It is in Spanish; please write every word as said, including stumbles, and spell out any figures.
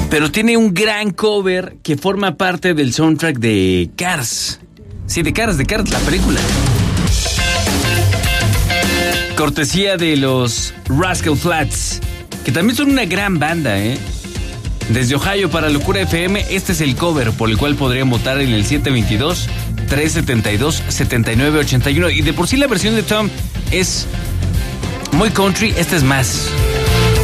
pero tiene un gran cover que forma parte del soundtrack de Cars. Sí, de Cars, de Cars, la película. Cortesía de los Rascal Flatts, que también son una gran banda, ¿eh? Desde Ohio para Locura F M, este es el cover por el cual podrían votar en el siete veintidós, trescientos setenta y dos, setenta y nueve ochenta y uno. Y de por sí la versión de Tom es muy country, esta es más.